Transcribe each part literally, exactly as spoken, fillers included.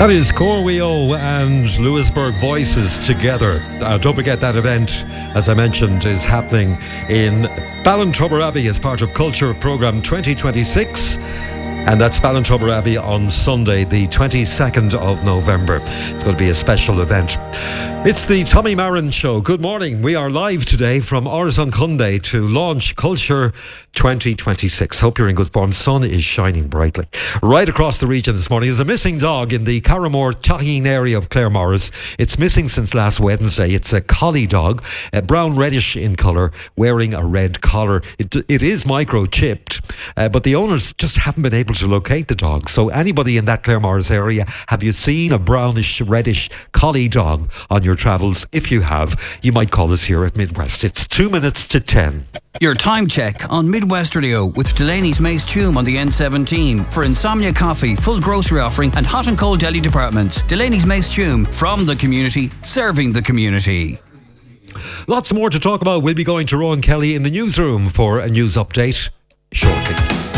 That is Corweo and Lewisburg Voices together. Uh, don't forget that event, as I mentioned, is happening in Ballintubber Abbey as part of Culture Programme twenty twenty-six. And that's Ballintubber Abbey on Sunday, the twenty-second of November. It's going to be a special event. It's the Tommy Marin Show. Good morning. We are live today from Ars an Conde to launch Culture twenty twenty-six. Hope you're in good form. Sun is shining brightly. Right across the region this morning is a missing dog in the Carramore Taheen area of Claremorris. It's missing since last Wednesday. It's a collie dog, uh, brown reddish in colour, wearing a red collar. It, it is microchipped, uh, but the owners just haven't been able to locate the dog. So anybody in that Claremorris area, have you seen a brownish reddish collie dog on your travels? If you have, you might call us here at Midwest. It's two minutes to ten. Your time check on Midwest Radio with Delaney's Mace Tume on the N seventeen for Insomnia Coffee, full grocery offering and hot and cold deli departments. Delaney's Mace Tume, from the community, serving the community. Lots more to talk about. We'll be going to Rowan Kelly in the newsroom for a news update shortly.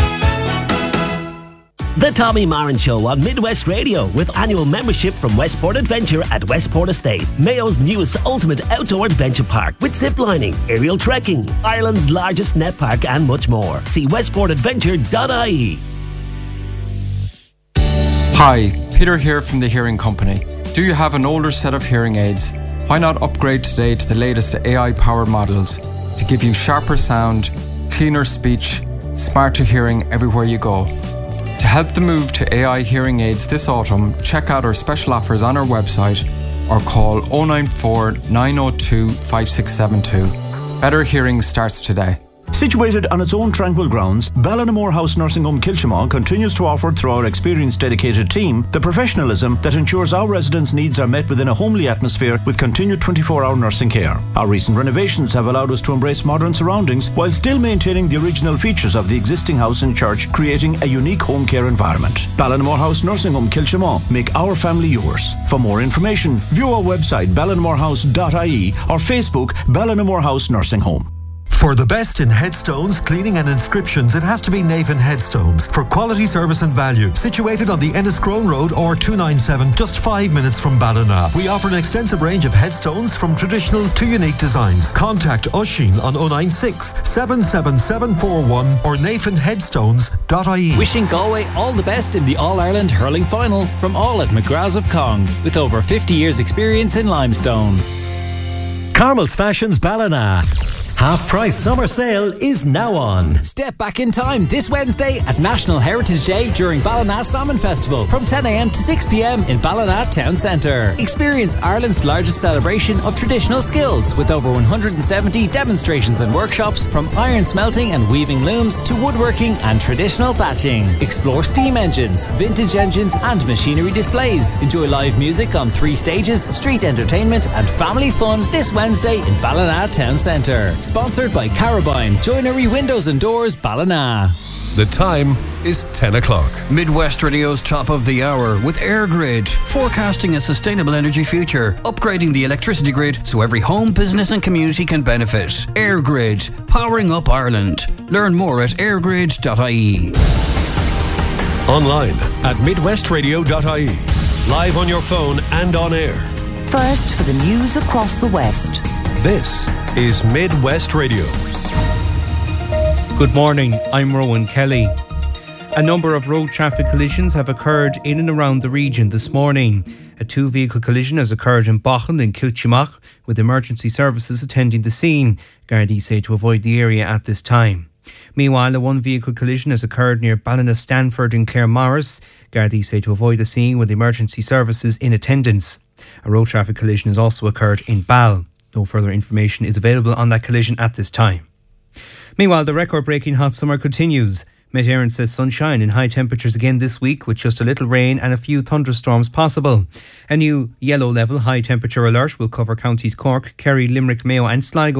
The Tommy Marin Show on Midwest Radio with annual membership from Westport Adventure at Westport Estate, Mayo's newest ultimate outdoor adventure park with ziplining, aerial trekking, Ireland's largest net park and much more. See westport adventure dot I E. Hi, Peter here from the Hearing Company. Do you have an older set of hearing aids? Why not upgrade today to the latest A I-powered models to give you sharper sound, cleaner speech, smarter hearing everywhere you go? To help the move to A I hearing aids this autumn, check out our special offers on our website or call oh nine four, nine oh two, five six seven two. Better hearing starts today. Situated on its own tranquil grounds, Ballinamore House Nursing Home Kilchimau continues to offer, through our experienced dedicated team, the professionalism that ensures our residents' needs are met within a homely atmosphere with continued twenty-four hour nursing care. Our recent renovations have allowed us to embrace modern surroundings while still maintaining the original features of the existing house and church, creating a unique home care environment. Ballinamore House Nursing Home Kilchimau. Make our family yours. For more information, view our website ballinamore house dot I E or Facebook Ballinamore House Nursing Home. For the best in headstones, cleaning and inscriptions, it has to be Navan Headstones. For quality service and value. Situated on the Enniscrone Road or two ninety-seven, just five minutes from Ballina. We offer an extensive range of headstones from traditional to unique designs. Contact Oisín on oh nine six, seven seven seven four one or navan headstones dot I E. Wishing Galway all the best in the All-Ireland Hurling Final from all at McGrath's of Cong, with over fifty years experience in limestone. Carmel's Fashions Ballina. Half price summer sale is now on. Step back in time this Wednesday at National Heritage Day during Ballina Salmon Festival from ten a m to six p m in Ballina Town Centre. Experience Ireland's largest celebration of traditional skills with over one hundred seventy demonstrations and workshops, from iron smelting and weaving looms to woodworking and traditional thatching. Explore steam engines, vintage engines and machinery displays. Enjoy live music on three stages, street entertainment and family fun this Wednesday in Ballina Town Centre. Sponsored by Carabine, Joinery Windows and Doors, Ballina. The time is ten o'clock. Midwest Radio's top of the hour with EirGrid, forecasting a sustainable energy future, upgrading the electricity grid so every home, business and community can benefit. EirGrid, powering up Ireland. Learn more at air grid dot I E. Online at midwest radio dot I E. Live on your phone and on air. First for the news across the West. This is Midwest Radio. Good morning, I'm Rowan Kelly. A number of road traffic collisions have occurred in and around the region this morning. A two-vehicle collision has occurred in Bochum and Kilchimau, with emergency services attending the scene. Gardaí say to avoid the area at this time. Meanwhile, a one-vehicle collision has occurred near Ballina-Stanford in Claremorris. Gardaí say to avoid the scene with emergency services in attendance. A road traffic collision has also occurred in Ball. No further information is available on that collision at this time. Meanwhile, the record-breaking hot summer continues. Met Éireann says sunshine and high temperatures again this week, with just a little rain and a few thunderstorms possible. A new yellow level high temperature alert will cover counties Cork, Kerry, Limerick, Mayo and Sligo